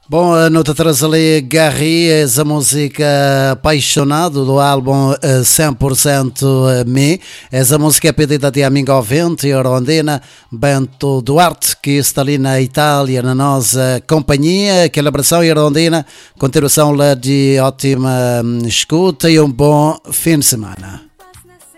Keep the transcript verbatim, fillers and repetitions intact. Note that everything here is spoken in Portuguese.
Bom, a nota traz ali Gary, essa música apaixonado do álbum uh, cem por cento Me. Essa música é pedida de amigo ouvinte e Rondina Bento Duarte, que está ali na Itália, na nossa companhia. Aquela abração e Rondina, continuação lá de ótima um, escuta e um bom fim de semana.